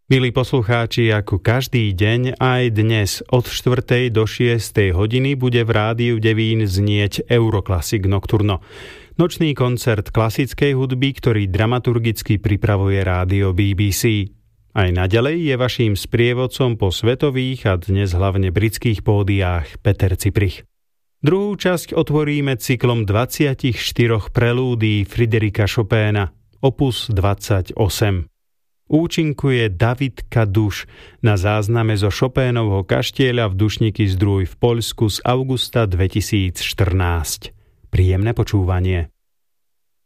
Milí poslucháči, ako každý deň, aj dnes od 4. do 6. hodiny bude v Rádiu Devín znieť Euroclassic Nocturno. Nočný koncert klasickej hudby, ktorý dramaturgicky pripravuje rádio BBC. Aj naďalej je vaším sprievodcom po svetových a dnes hlavne britských pódiách Peter Ciprich. Druhú časť otvoríme cyklom 24 prelúdií Fryderika Chopina, opus 28. Účinkuje David Kaduš na zázname zo Chopinovho kaštieľa v Dušniky Zdrój v Poľsku z augusta 2014. Príjemné počúvanie.